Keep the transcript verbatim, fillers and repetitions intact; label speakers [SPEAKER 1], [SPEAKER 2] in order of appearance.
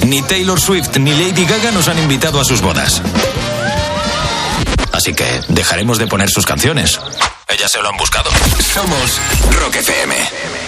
[SPEAKER 1] Ni Taylor Swift ni Lady Gaga nos han invitado a sus bodas. Así que dejaremos de poner sus canciones. Ellas se lo han buscado.
[SPEAKER 2] Somos Rock F M.